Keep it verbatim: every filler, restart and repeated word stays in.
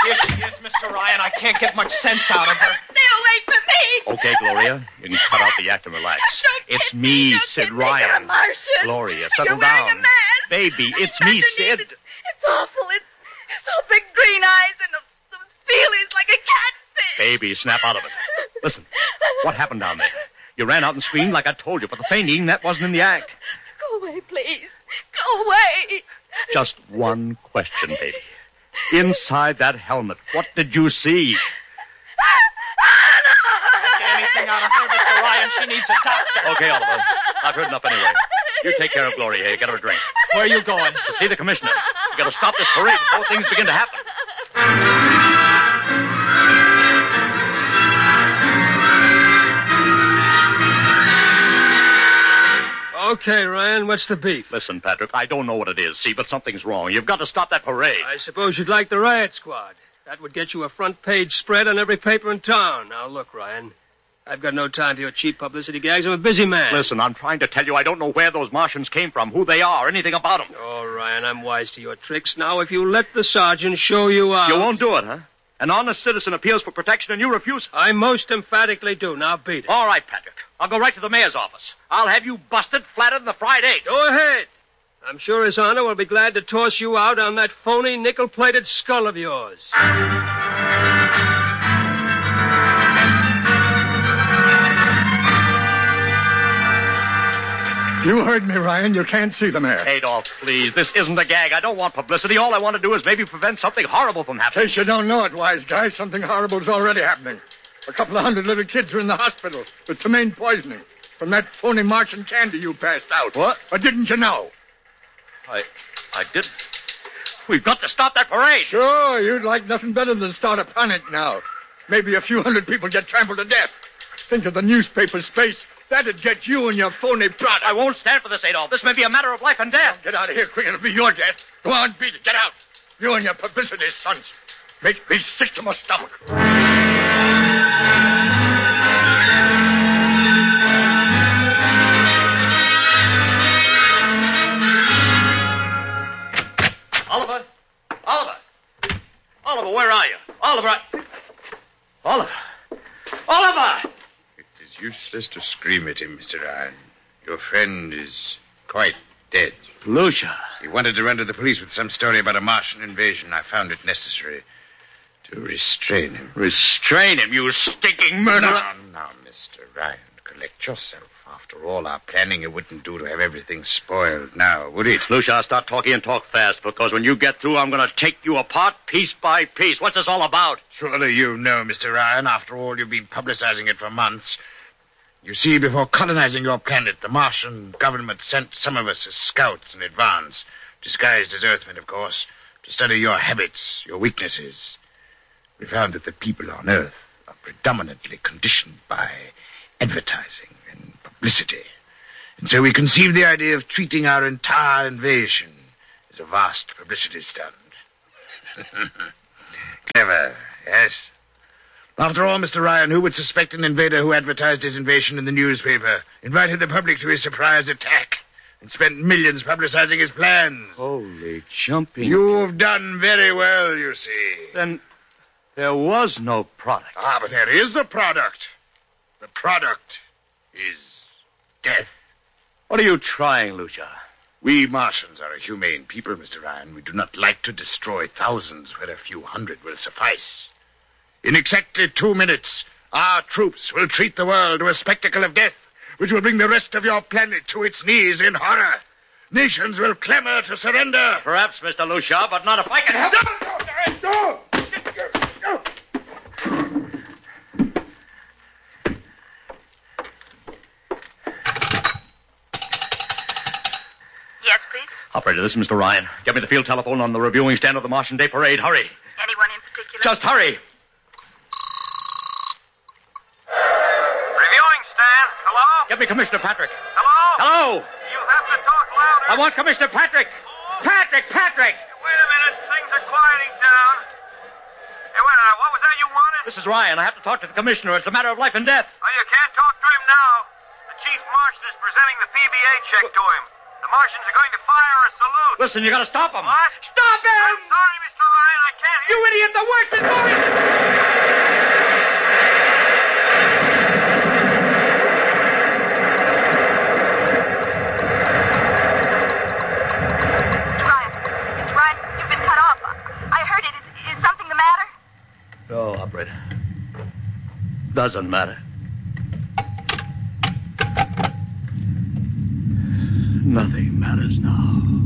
Here she is, Mister Ryan. I can't get much sense out of her. Stay away from me. Okay, Gloria. You can cut out the act and relax. Don't It's kiss me, Don't Sid kiss Ryan. Me. You're a Martian. Gloria, settle You're wearing down. a mask. Baby, it's And me, underneath Sid. It, it's awful. It's so big green eyes and some feelings like a catfish. Baby, snap out of it. Listen, what happened down there? You ran out and screamed like I told you, but the fainting, that wasn't in the act. Go away, please. Go away. Just one question, baby. Inside that helmet, what did you see? Don't get anything out of her, Mister Ryan. She needs a doctor. Okay, Oliver. I've heard enough anyway. You take care of Gloria here. Get her a drink. Where are you going? To see the commissioner. You gotta stop this parade before things begin to happen. Okay, Ryan, what's the beef? Listen, Patrick, I don't know what it is, see, but something's wrong. You've got to stop that parade. I suppose you'd like the riot squad. That would get you a front-page spread on every paper in town. Now, look, Ryan, I've got no time for your cheap publicity gags. I'm a busy man. Listen, I'm trying to tell you I don't know where those Martians came from, who they are, anything about them. Oh, Ryan, I'm wise to your tricks. Now, if you let the sergeant show you out... You won't do it, huh? An honest citizen appeals for protection and you refuse? I most emphatically do. Now, beat it. All right, Patrick. I'll go right to the mayor's office. I'll have you busted flatter than the fried egg. Go ahead. I'm sure His Honor will be glad to toss you out on that phony nickel-plated skull of yours. You heard me, Ryan. You can't see the mayor. Adolf, please. This isn't a gag. I don't want publicity. All I want to do is maybe prevent something horrible from In happening. case you don't know it, wise guy, something horrible's already happening. A couple of hundred little kids are in the hospital with ptomaine poisoning from that phony Martian candy you passed out. What? Or didn't you know? I... I didn't. We've got to stop that parade. Sure, you'd like nothing better than start a panic now. Maybe a few hundred people get trampled to death. Think of the newspaper space. That'd get you and your phony product. I won't stand for this, Adolf. This may be a matter of life and death. Get out of here quick. It'll be your death. Go on, beat it. Get out. You and your publicity stunts make me sick to my stomach. Oliver! Oliver! Oliver, where are you? Oliver! I... Oliver! Oliver! It is useless to scream at him, Mister Ryan. Your friend is quite dead. Lucia. He wanted to run to the police with some story about a Martian invasion. I found it necessary to restrain him. Restrain him, you stinking murderer! Now, now, Mister Ryan, collect yourself. After all our planning, it wouldn't do to have everything spoiled now, would it? Lucia, I'll start talking and talk fast, because when you get through, I'm going to take you apart piece by piece. What's this all about? Surely you know, Mister Ryan. After all, you've been publicizing it for months. You see, before colonizing your planet, the Martian government sent some of us as scouts in advance, disguised as Earthmen, of course, to study your habits, your weaknesses. We found that the people on Earth are predominantly conditioned by advertising and publicity. And so we conceived the idea of treating our entire invasion as a vast publicity stunt. Clever, yes? After all, Mister Ryan, who would suspect an invader who advertised his invasion in the newspaper, invited the public to his surprise attack, and spent millions publicizing his plans? Holy jumping... You've done very well, you see. Then there was no product. Ah, but there is a product. The product is death. What are you trying, Lucia? We Martians are a humane people, Mister Ryan. We do not like to destroy thousands where a few hundred will suffice. In exactly two minutes, our troops will treat the world to a spectacle of death, which will bring the rest of your planet to its knees in horror. Nations will clamor to surrender. Perhaps, Mister Lucia, but not if I can help it. No, no, no! Yes, please? Operator, this is Mister Ryan. Get me the field telephone on the reviewing stand of the Martian Day Parade. Hurry. Anyone in particular? Just hurry. Reviewing stand. Hello? Get me Commissioner Patrick. Hello? Hello. You have to talk louder. I want Commissioner Patrick. Patrick, Patrick. Wait a minute. Things are quieting down. Hey, wait a minute. What was that you wanted? This is Ryan. I have to talk to the Commissioner. It's a matter of life and death. Oh, you can't talk to him now. The Chief Martian is presenting the P B A check to him. The Martians are going to fire a salute. Listen, you got to stop him. What? Stop him! I'm sorry, Mister Ryan. I can't hear You idiot! The worst is going... No, operator. Doesn't matter. Nothing matters now.